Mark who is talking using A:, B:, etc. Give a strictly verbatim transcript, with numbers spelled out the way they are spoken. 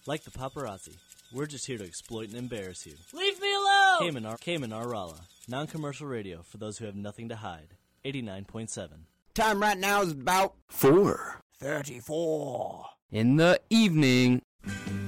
A: Like the paparazzi, we're just here to exploit and embarrass you.
B: Leave me alone!
A: Cayman, Ar- Cayman Arala, non-commercial radio for those who have nothing to hide. eighty-nine point seven.
C: Time right now is about
D: Four.
C: thirty-four.
D: In the evening.